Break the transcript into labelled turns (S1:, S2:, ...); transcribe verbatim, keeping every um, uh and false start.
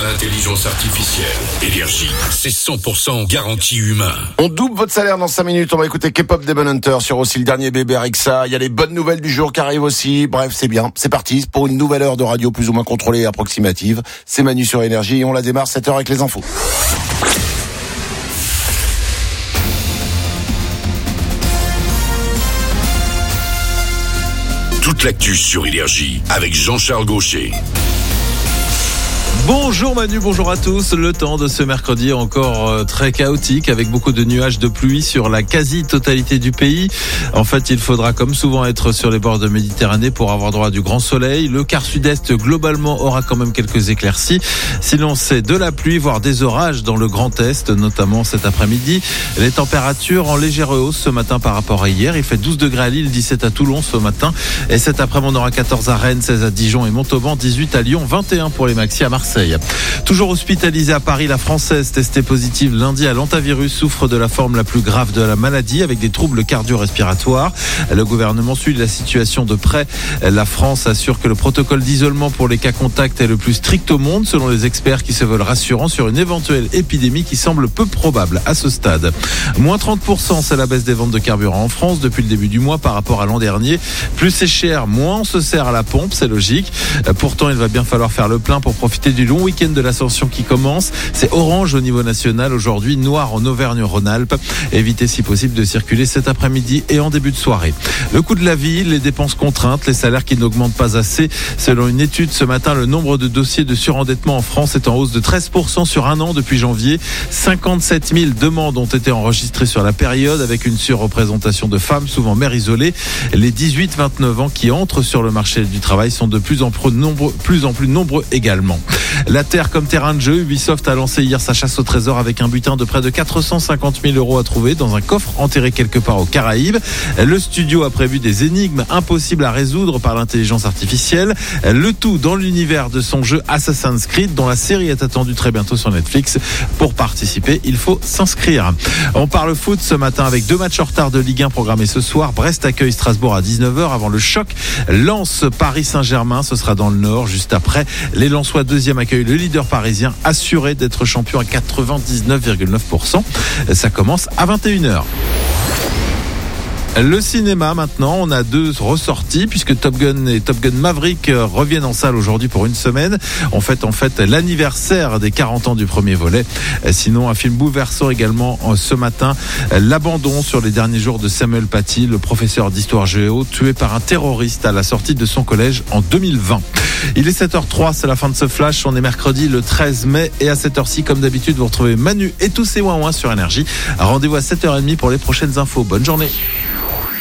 S1: l'intelligence artificielle. Énergie, c'est cent pour cent garantie humain.
S2: On double votre salaire dans cinq minutes. On va écouter K-pop Demon Hunter sur aussi le dernier bébé Alexa. Il y a les bonnes nouvelles du jour qui arrivent aussi. Bref, c'est bien. C'est parti pour une nouvelle heure de radio plus ou moins contrôlée et approximative. C'est Manu sur Énergie et on la démarre sept heures avec les infos.
S1: Toute l'actu sur Énergie avec Jean-Charles Gaucher.
S3: Bonjour Manu, bonjour à tous. Le temps de ce mercredi est encore euh, très chaotique avec beaucoup de nuages de pluie sur la quasi-totalité du pays. En fait, il faudra comme souvent être sur les bords de Méditerranée pour avoir droit à du grand soleil. Le quart sud-est globalement aura quand même quelques éclaircies. Sinon, c'est de la pluie, voire des orages dans le Grand Est, notamment cet après-midi. Les températures en légère hausse ce matin par rapport à hier. Il fait douze degrés à Lille, dix-sept à Toulon ce matin. Et cet après-midi, on aura quatorze à Rennes, seize à Dijon et Montauban, dix-huit à Lyon, vingt et un pour les maxi à Marseille. Toujours hospitalisée à Paris, la Française testée positive lundi à l'antivirus souffre de la forme la plus grave de la maladie avec des troubles cardio-respiratoires. Le gouvernement suit la situation de près. La France assure que le protocole d'isolement pour les cas contacts est le plus strict au monde selon les experts qui se veulent rassurants sur une éventuelle épidémie qui semble peu probable à ce stade. Moins trente pour cent, c'est la baisse des ventes de carburant en France depuis le début du mois par rapport à l'an dernier. Plus c'est cher, moins on se sert à la pompe, c'est logique. Pourtant, il va bien falloir faire le plein pour profiter du long week-end de l'Ascension qui commence. C'est orange au niveau national aujourd'hui, noir en Auvergne-Rhône-Alpes. Évitez si possible de circuler cet après-midi et en début de soirée. Le coût de la vie, les dépenses contraintes, les salaires qui n'augmentent pas assez. Selon une étude ce matin, le nombre de dossiers de surendettement en France est en hausse de treize pour cent sur un an depuis janvier. cinquante-sept mille demandes ont été enregistrées sur la période avec une surreprésentation de femmes, souvent mères isolées. Les dix-huit à vingt-neuf ans qui entrent sur le marché du travail sont de plus en plus nombreux, plus en plus nombreux également. La Terre comme terrain de jeu, Ubisoft a lancé hier sa chasse au trésor avec un butin de près de quatre cent cinquante mille euros à trouver dans un coffre enterré quelque part aux Caraïbes. Le studio a prévu des énigmes impossibles à résoudre par l'intelligence artificielle. Le tout dans l'univers de son jeu Assassin's Creed, dont la série est attendue très bientôt sur Netflix. Pour participer, il faut s'inscrire. On parle foot ce matin avec deux matchs en retard de Ligue un programmés ce soir. Brest accueille Strasbourg à dix-neuf heures avant le choc. Lens Paris Saint-Germain, ce sera dans le Nord juste après. Les Lensois deuxième accueille le leader parisien, assuré d'être champion à quatre-vingt-dix-neuf virgule neuf pour cent. Ça commence à vingt et une heures. Le cinéma maintenant, on a deux ressorties puisque Top Gun et Top Gun Maverick reviennent en salle aujourd'hui pour une semaine. On fête en fait l'anniversaire des quarante ans du premier volet. Sinon, un film bouleversant également ce matin, l'abandon sur les derniers jours de Samuel Paty, le professeur d'histoire géo, tué par un terroriste à la sortie de son collège en deux mille vingt. Il est sept heures zéro trois, c'est la fin de ce flash. On est mercredi le treize mai et à cette heure-ci, comme d'habitude, vous retrouvez Manu et tous ses ouin-ouin sur Énergie. Rendez-vous à sept heures trente pour les prochaines infos. Bonne journée.